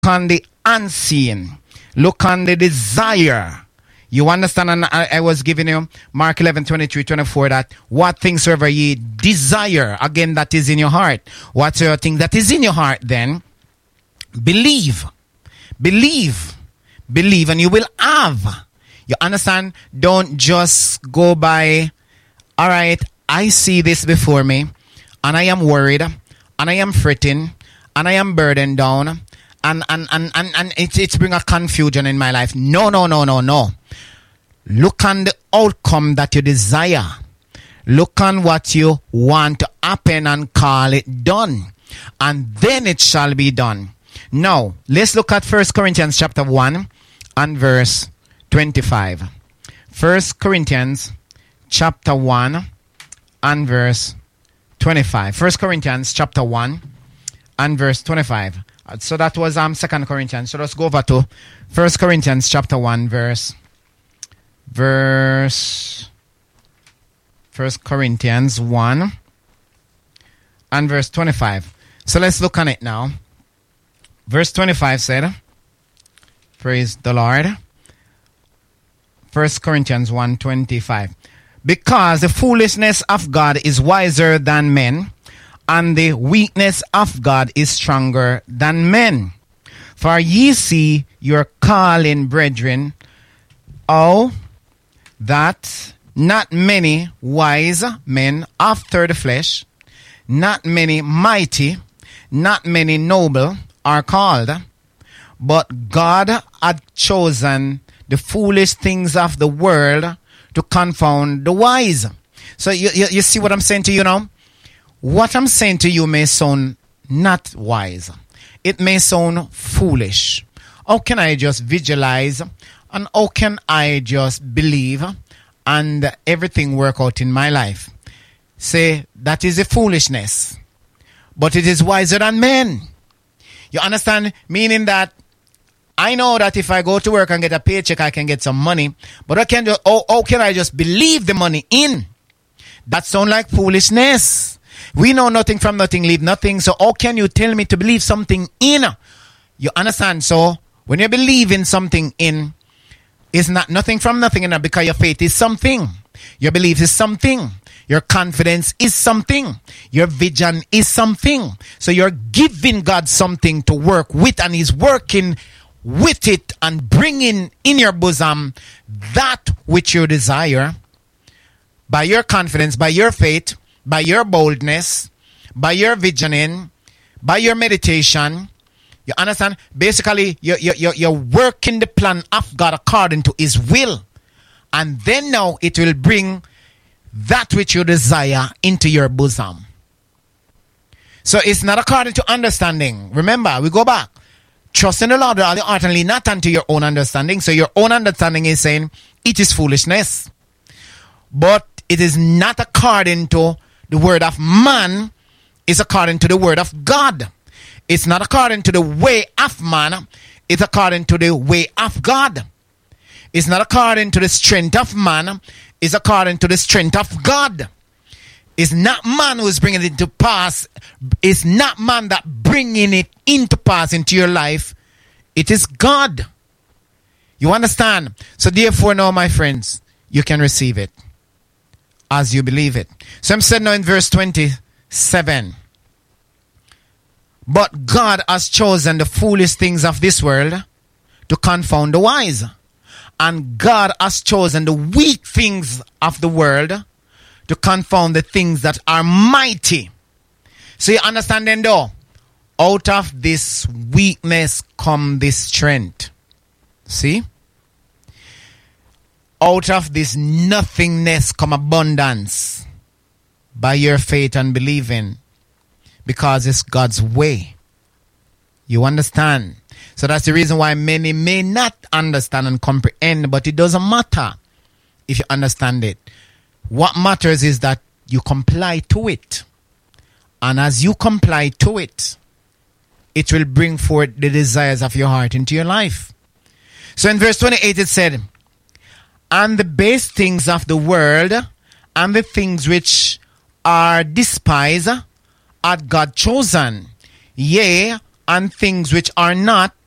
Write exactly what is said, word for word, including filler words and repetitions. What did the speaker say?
on the unseen. Look on the desire. You understand? And I, I was giving you Mark eleven, twenty-three, twenty-four, that what things soever ye desire, again, that is in your heart. Whatsoever thing that is in your heart, then believe. Believe. Believe, and you will have. You understand? Don't just go by, all right, I see this before me, and I am worried, and I am fretting, and I am burdened down, and and and and, and it's it's bring a confusion in my life. No, no, no, no, no. Look on the outcome that you desire. Look on what you want to happen and call it done. And then it shall be done. Now, let's look at First Corinthians chapter one and verse twenty-five. First Corinthians chapter one and verse twenty-five. First Corinthians chapter one and verse twenty-five. So that was um Second Corinthians. So let's go over to First Corinthians chapter one verse verse First Corinthians one and verse twenty-five. So let's look on it now. Verse twenty-five said, praise the Lord. First Corinthians one twenty-five. Because the foolishness of God is wiser than men, and the weakness of God is stronger than men. For ye see your calling, brethren, oh, that not many wise men after the flesh, not many mighty, not many noble are called, but God had chosen the foolish things of the world to confound the wise. So you, you, you see what I'm saying to you now? What I'm saying to you may sound not wise. It may sound foolish. How can I just visualize and how can I just believe and everything work out in my life? Say, that is a foolishness. But it is wiser than men. You understand? Meaning that I know that if I go to work and get a paycheck, I can get some money. But I can just, how, how can I just believe the money in? That sounds like foolishness. We know nothing from nothing, leave nothing. So how can you tell me to believe something in? You understand? So when you believe in something in, it's not nothing from nothing in it, because your faith is something. Your belief is something. Your confidence is something. Your vision is something. So you're giving God something to work with, and He's working with it and bringing in your bosom that which you desire by your confidence, by your faith, by your boldness, by your visioning, by your meditation. You understand? Basically, you're, you're, you're working the plan of God according to His will. And then now it will bring that which you desire into your bosom. So it's not according to understanding. Remember, we go back. Trust in the Lord with all your heart and lean not unto your own understanding. So your own understanding is saying it is foolishness. But it is not according to the word of man. It's according to the word of God. It's not according to the way of man. It's according to the way of God. It's not according to the strength of man. It's according to the strength of God. It's not man who is bringing it to pass. It's not man that bringing it into pass into your life. It is God. You understand? So therefore now, my friends, you can receive it as you believe it. So I'm saying now in verse twenty-seven. But God has chosen the foolish things of this world to confound the wise. And God has chosen the weak things of the world to confound the things that are mighty. So you understand then though? Out of this weakness come this strength. See? Out of this nothingness come abundance by your faith and believing, because it's God's way. You understand? So that's the reason why many may not understand and comprehend, but it doesn't matter if you understand it. What matters is that you comply to it. And as you comply to it, it will bring forth the desires of your heart into your life. So in verse twenty-eight it said, and the base things of the world and the things which are despised hath God chosen, yea, and things which are not,